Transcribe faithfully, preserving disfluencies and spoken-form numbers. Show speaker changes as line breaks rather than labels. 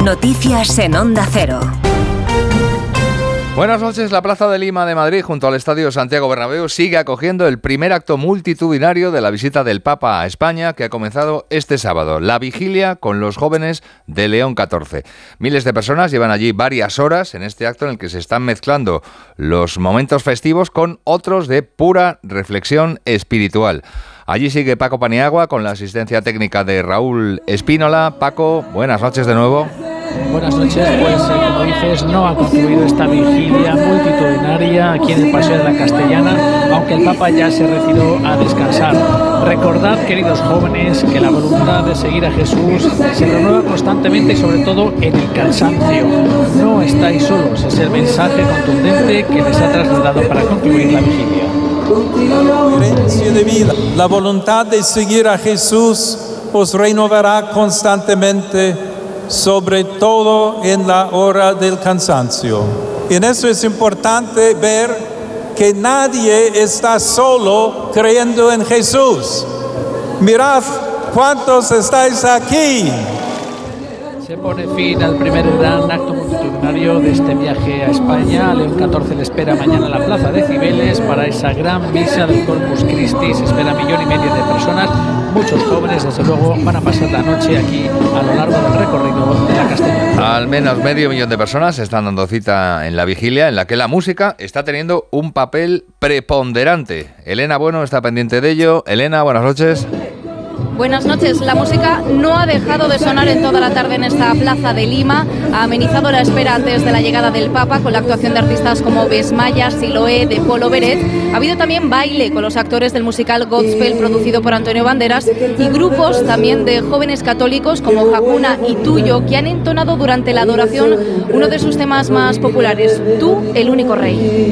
Noticias en Onda Cero.
Buenas noches. La Plaza de Lima de Madrid, junto al Estadio Santiago Bernabéu, sigue acogiendo el primer acto multitudinario de la visita del Papa a España, que ha comenzado este sábado, la vigilia con los jóvenes de León catorce. Miles de personas llevan allí varias horas en este acto en el que se están mezclando los momentos festivos con otros de pura reflexión espiritual. Allí sigue Paco Paniagua con la asistencia técnica de Raúl Espínola. Paco, buenas noches de nuevo.
Buenas noches, pues eh, como dices, no ha concluido esta vigilia multitudinaria aquí en el Paseo de la Castellana, aunque el Papa ya se retiró a descansar. Recordad, queridos jóvenes, que la voluntad de seguir a Jesús se renueva constantemente y sobre todo en el cansancio. No estáis solos, es el mensaje contundente que les ha trasladado para concluir la vigilia.
Coherencia de vida. La voluntad de seguir a Jesús os renovará constantemente, sobre todo en la hora del cansancio. Y en eso es importante ver que nadie está solo creyendo en Jesús. Mirad cuántos estáis aquí.
Se pone fin al primer gran acto multitudinario de este viaje a España. León catorce le espera mañana en la Plaza de Cibeles para esa gran misa del Corpus Christi. Se espera millón y medio de personas. Muchos jóvenes, desde luego, van a pasar la noche aquí a lo largo del recorrido de la Castellana.
Al menos medio millón de personas están dando cita en la vigilia, en la que la música está teniendo un papel preponderante. Elena Bueno está pendiente de ello. Elena, buenas noches.
Buenas noches. La música no ha dejado de sonar en toda la tarde en esta Plaza de Lima. Ha amenizado la espera antes de la llegada del Papa con la actuación de artistas como Besmaya, Siloé, de Polo Beret. Ha habido también baile con los actores del musical Godspell producido por Antonio Banderas y grupos también de jóvenes católicos como Hakuna y Tuyo, que han entonado durante la adoración uno de sus temas más populares, Tú, el único rey.